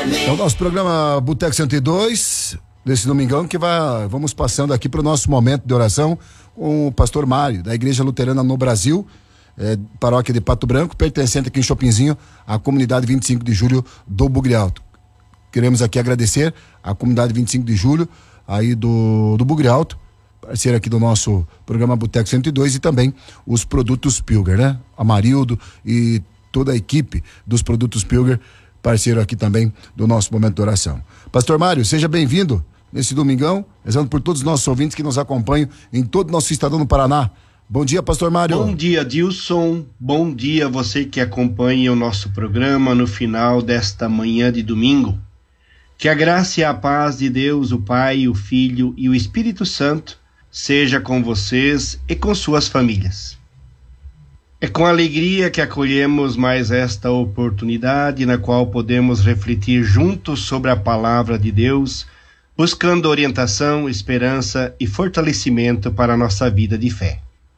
É o nosso programa Boteco 102, desse domingão, que vamos passando aqui para o nosso momento de oração com o pastor Mário, da Igreja Luterana no Brasil, paróquia de Pato Branco, pertencente aqui em Chopinzinho, à comunidade 25 de julho do Bugre Alto. Queremos aqui agradecer à comunidade 25 de julho, aí do Bugre Alto, parceiro aqui do nosso programa Boteco 102, e também os produtos Pilger, né? Amarildo e toda a equipe dos produtos Pilger, parceiro aqui também do nosso momento de oração. Pastor Mário, seja bem-vindo nesse domingão, rezando por todos os nossos ouvintes que nos acompanham em todo o nosso estadão no Paraná. Bom dia, pastor Mário. Bom dia, Dilson. Bom dia você que acompanha o nosso programa no final desta manhã de domingo. Que a graça e a paz de Deus, o Pai, o Filho e o Espírito Santo seja com vocês e com suas famílias. É com alegria que acolhemos mais esta oportunidade na qual podemos refletir juntos sobre a palavra de Deus, buscando orientação, esperança e fortalecimento para a nossa vida de fé.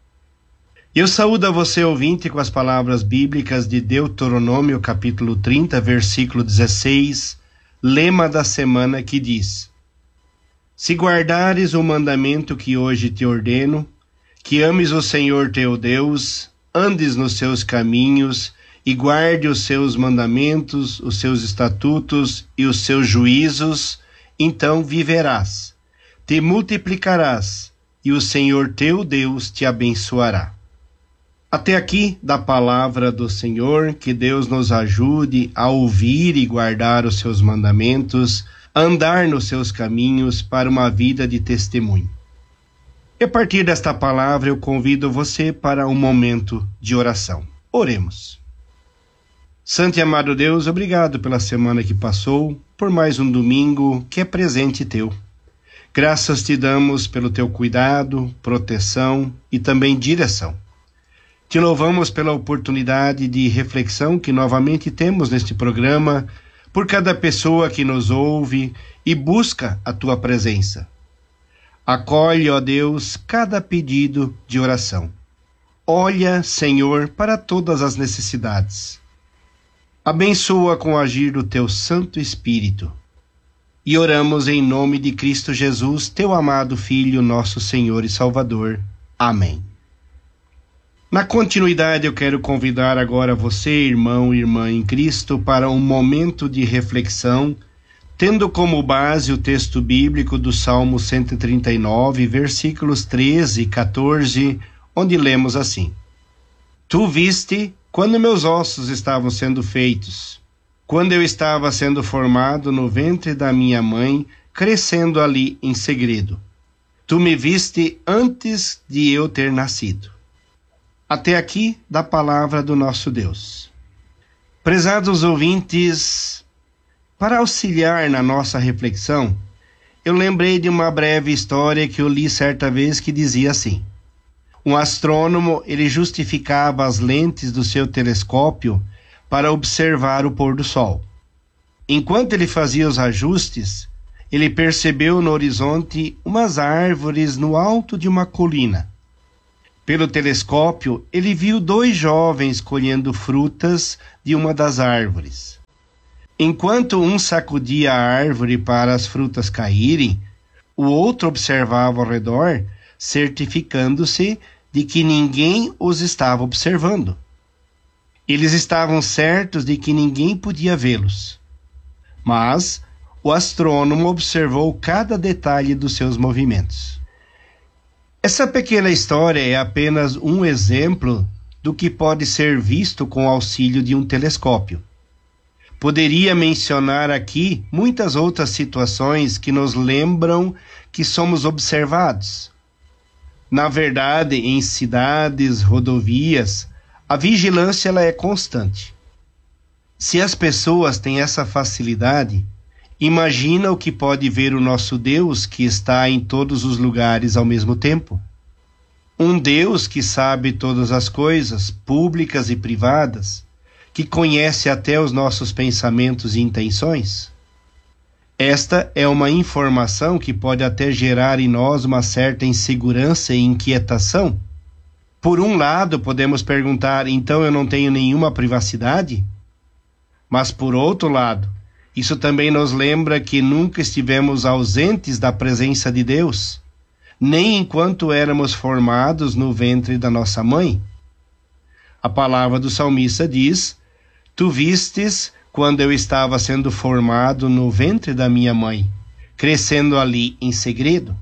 Eu saúdo a você, ouvinte, com as palavras bíblicas de Deuteronômio, capítulo 30, versículo 16, lema da semana, que diz: Se guardares o mandamento que hoje te ordeno, que ames o Senhor teu Deus, andes nos seus caminhos e guarde os seus mandamentos, os seus estatutos e os seus juízos, então viverás, te multiplicarás e o Senhor teu Deus te abençoará. Até aqui da palavra do Senhor, que Deus nos ajude a ouvir e guardar os seus mandamentos, a andar nos seus caminhos para uma vida de testemunho. E a partir desta palavra eu convido você para um momento de oração. Oremos. Santo e amado Deus, obrigado pela semana que passou, por mais um domingo que é presente teu. Graças te damos pelo teu cuidado, proteção e também direção. Te louvamos pela oportunidade de reflexão que novamente temos neste programa, por cada pessoa que nos ouve e busca a tua presença. Acolhe, ó Deus, cada pedido de oração. Olha, Senhor, para todas as necessidades. Abençoa com o agir do teu Santo Espírito. E oramos em nome de Cristo Jesus, teu amado Filho, nosso Senhor e Salvador. Amém. Na continuidade, eu quero convidar agora você, irmão e irmã em Cristo, para um momento de reflexão, tendo como base o texto bíblico do Salmo 139, versículos 13 e 14, onde lemos assim: Tu viste quando meus ossos estavam sendo feitos, quando eu estava sendo formado no ventre da minha mãe, crescendo ali em segredo. Tu me viste antes de eu ter nascido. Até aqui da palavra do nosso Deus. Prezados ouvintes, para auxiliar na nossa reflexão, eu lembrei de uma breve história que eu li certa vez que dizia assim: um astrônomo, ele justificava as lentes do seu telescópio para observar o pôr do sol. Enquanto ele fazia os ajustes, ele percebeu no horizonte umas árvores no alto de uma colina. Pelo telescópio, ele viu dois jovens colhendo frutas de uma das árvores. Enquanto um sacudia a árvore para as frutas caírem, o outro observava ao redor, certificando-se de que ninguém os estava observando. Eles estavam certos de que ninguém podia vê-los. Mas o astrônomo observou cada detalhe dos seus movimentos. Essa pequena história é apenas um exemplo do que pode ser visto com o auxílio de um telescópio. Poderia mencionar aqui muitas outras situações que nos lembram que somos observados. Na verdade, em cidades, rodovias, a vigilância ela é constante. Se as pessoas têm essa facilidade, imagina o que pode ver o nosso Deus, que está em todos os lugares ao mesmo tempo. Um Deus que sabe todas as coisas, públicas e privadas, que conhece até os nossos pensamentos e intenções. Esta é uma informação que pode até gerar em nós uma certa insegurança e inquietação. Por um lado, podemos perguntar: então eu não tenho nenhuma privacidade? Mas por outro lado, Isso também nos lembra que nunca estivemos ausentes da presença de Deus, nem enquanto éramos formados no ventre da nossa mãe. A palavra do salmista diz: Tu vistes quando eu estava sendo formado no ventre da minha mãe, crescendo ali em segredo.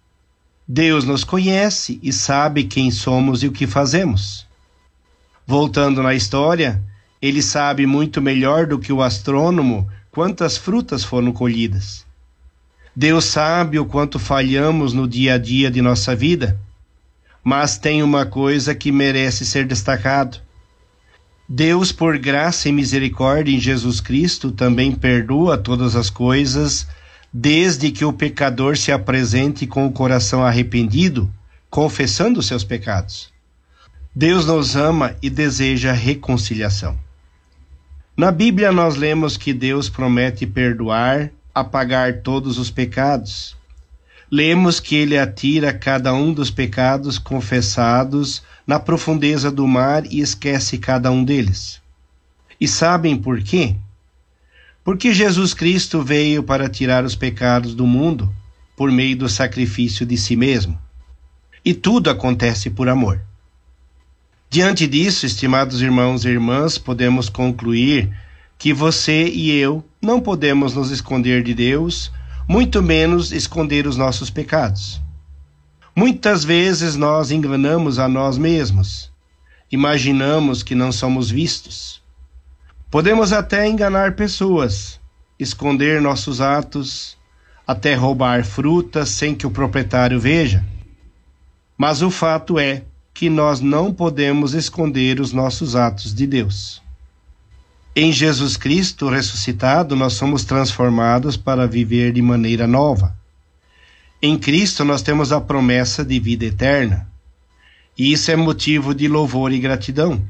Deus nos conhece e sabe quem somos e o que fazemos. Voltando na história, ele sabe muito melhor do que o astrônomo quantas frutas foram colhidas. Deus sabe o quanto falhamos no dia a dia de nossa vida, mas tem uma coisa que merece ser destacado. Deus, por graça e misericórdia em Jesus Cristo, também perdoa todas as coisas, desde que o pecador se apresente com o coração arrependido, confessando seus pecados. Deus nos ama e deseja reconciliação. Na Bíblia nós lemos que Deus promete perdoar, apagar todos os pecados. Lemos que ele atira cada um dos pecados confessados na profundeza do mar e esquece cada um deles. E sabem por quê? Porque Jesus Cristo veio para tirar os pecados do mundo por meio do sacrifício de si mesmo. E tudo acontece por amor. Diante disso, estimados irmãos e irmãs, podemos concluir que você e eu não podemos nos esconder de Deus, muito menos esconder os nossos pecados. Muitas vezes nós enganamos a nós mesmos, imaginamos que não somos vistos. Podemos até enganar pessoas, esconder nossos atos, até roubar frutas sem que o proprietário veja. Mas o fato é que nós não podemos esconder os nossos atos de Deus. Em Jesus Cristo ressuscitado, nós somos transformados para viver de maneira nova. Em Cristo nós temos a promessa de vida eterna. E isso é motivo de louvor e gratidão.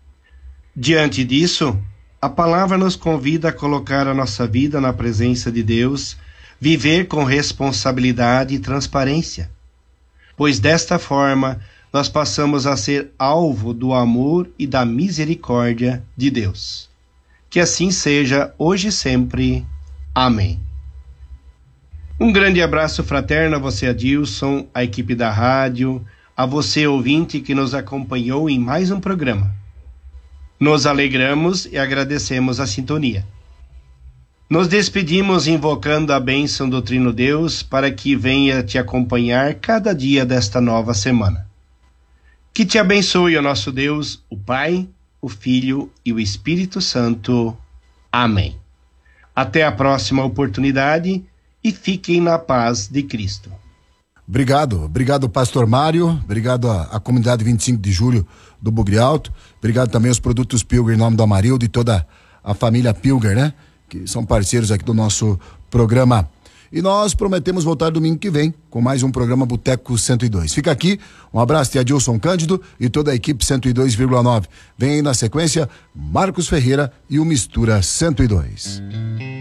Diante disso, a palavra nos convida a colocar a nossa vida na presença de Deus, viver com responsabilidade e transparência. Pois desta forma, nós passamos a ser alvo do amor e da misericórdia de Deus. Que assim seja, hoje e sempre. Amém. Um grande abraço fraterno a você, Adilson, a equipe da rádio, a você, ouvinte, que nos acompanhou em mais um programa. Nos alegramos e agradecemos a sintonia. Nos despedimos invocando a bênção do Trino Deus para que venha te acompanhar cada dia desta nova semana. Que te abençoe o nosso Deus, o Pai, o Filho e o Espírito Santo. Amém. Até a próxima oportunidade e fiquem na paz de Cristo. Obrigado Pastor Mário, obrigado à comunidade 25 de julho do Bugre Alto, obrigado também aos produtos Pilger em nome do Amarildo e toda a família Pilger, né? Que são parceiros aqui do nosso programa. E nós prometemos voltar domingo que vem com mais um programa Boteco 102. Fica aqui, um abraço de Adilson Cândido e toda a equipe 102,9. Vem aí na sequência Marcos Ferreira e o Mistura 102.